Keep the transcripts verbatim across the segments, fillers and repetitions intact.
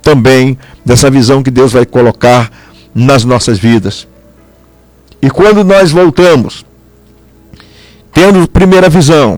também dessa visão que Deus vai colocar nas nossas vidas. E quando nós voltamos, tendo primeira visão,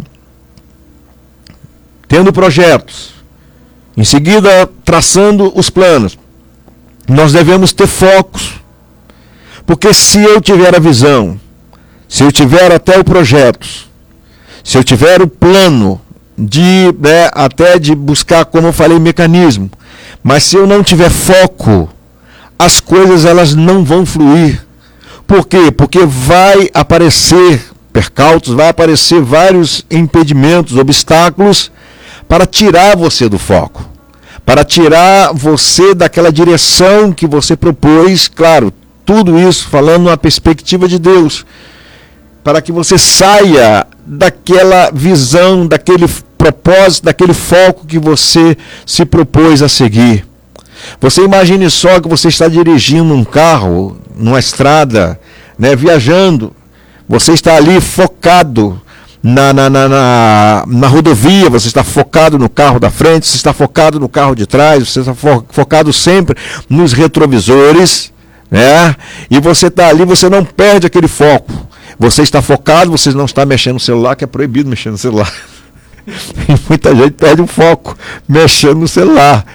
tendo projetos, em seguida traçando os planos, nós devemos ter focos. Porque se eu tiver a visão, se eu tiver até o projeto, se eu tiver o plano de, né, até de buscar, como eu falei, mecanismo, mas se eu não tiver foco, as coisas elas não vão fluir. Por quê? Porque vai aparecer percalços, vai aparecer vários impedimentos, obstáculos para tirar você do foco, para tirar você daquela direção que você propôs, claro, tudo isso falando na perspectiva de Deus, para que você saia daquela visão, daquele propósito, daquele foco que você se propôs a seguir. Você imagine só que você está dirigindo um carro, numa estrada, né, viajando, você está ali focado na, na, na, na, na rodovia, você está focado no carro da frente, você está focado no carro de trás, você está fo- focado sempre nos retrovisores, né? E você está ali, você não perde aquele foco. Você está focado, você não está mexendo no celular, que é proibido mexer no celular. E muita gente perde o foco mexendo no celular.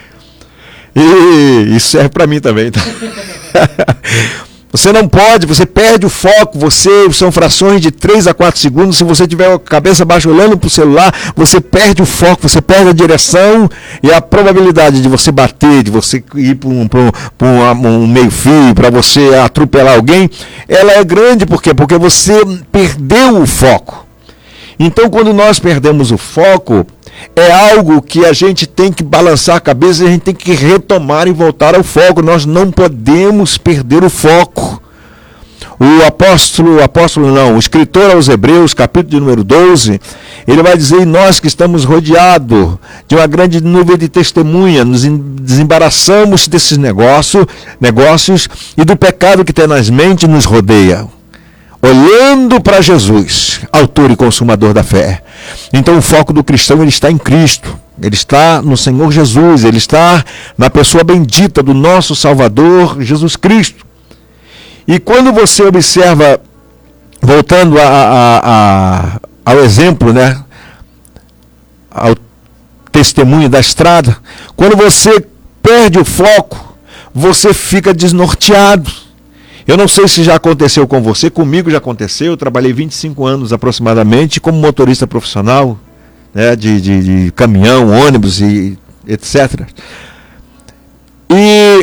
E isso serve para mim também. Tá? Você não pode, você perde o foco, você, são frações de três a quatro segundos, se você tiver a cabeça baixa olhando para o celular, você perde o foco, você perde a direção e a probabilidade de você bater, de você ir para um, um, um meio-fio, para você atropelar alguém, ela é grande, por quê? Porque você perdeu o foco. Então, quando nós perdemos o foco, é algo que a gente tem que balançar a cabeça e a gente tem que retomar e voltar ao foco. Nós não podemos perder o foco. O apóstolo, o apóstolo não, o escritor aos Hebreus, capítulo de número doze, ele vai dizer, nós que estamos rodeados de uma grande nuvem de testemunha, nos desembaraçamos desses negócios, negócios e do pecado que tenazmente nos rodeia, olhando para Jesus, autor e consumador da fé. Então o foco do cristão ele está em Cristo, ele está no Senhor Jesus, ele está na pessoa bendita do nosso Salvador Jesus Cristo. E quando você observa, voltando a, a, a, ao exemplo, né, ao testemunho da estrada, quando você perde o foco, você fica desnorteado. Eu não sei se já aconteceu com você, comigo já aconteceu, eu trabalhei vinte e cinco anos aproximadamente como motorista profissional, né, de, de, de caminhão, ônibus e etcétera. E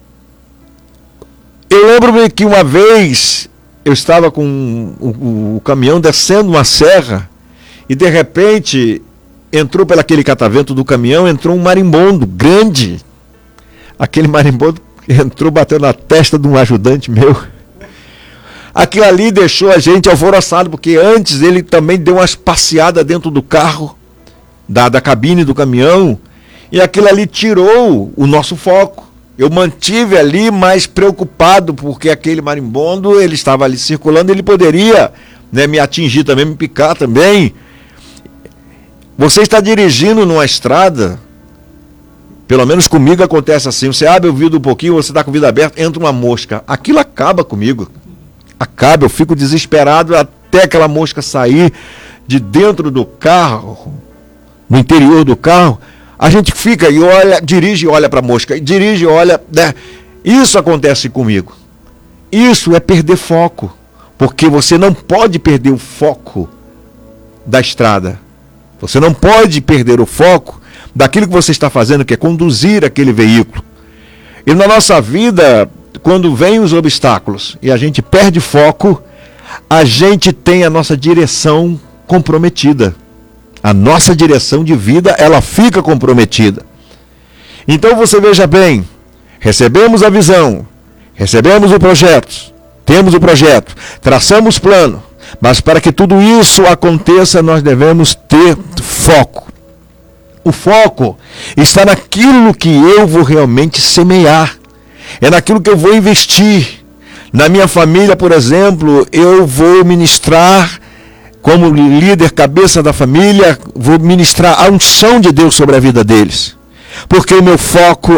eu lembro-me que uma vez eu estava com o, o, o caminhão descendo uma serra e de repente entrou pelo aquele catavento do caminhão, entrou um marimbondo grande. Aquele marimbondo entrou, bateu na testa de um ajudante meu. Aquilo ali deixou a gente alvoroçado, porque antes ele também deu umas passeadas dentro do carro, da, da cabine do caminhão, e aquilo ali tirou o nosso foco. Eu mantive ali mais preocupado, porque aquele marimbondo, ele estava ali circulando, ele poderia, né, me atingir também, me picar também. Você está dirigindo numa estrada, pelo menos comigo acontece assim, você abre o vidro um pouquinho, você está com o vidro aberto, entra uma mosca, aquilo acaba comigo, acaba, eu fico desesperado até aquela mosca sair de dentro do carro, no interior do carro, a gente fica e olha, dirige e olha para a mosca, dirige e olha, né? Isso acontece comigo, isso é perder foco, porque você não pode perder o foco da estrada, você não pode perder o foco daquilo que você está fazendo, que é conduzir aquele veículo. E na nossa vida, quando vem os obstáculos e a gente perde foco, a gente tem a nossa direção comprometida. A nossa direção de vida, ela fica comprometida. Então você veja bem, recebemos a visão, recebemos o projeto, temos o projeto, traçamos plano, mas para que tudo isso aconteça, nós devemos ter foco. O foco está naquilo que eu vou realmente semear. É naquilo que eu vou investir. Na minha família, por exemplo, eu vou ministrar, como líder, cabeça da família, vou ministrar a unção de Deus sobre a vida deles. Porque o meu foco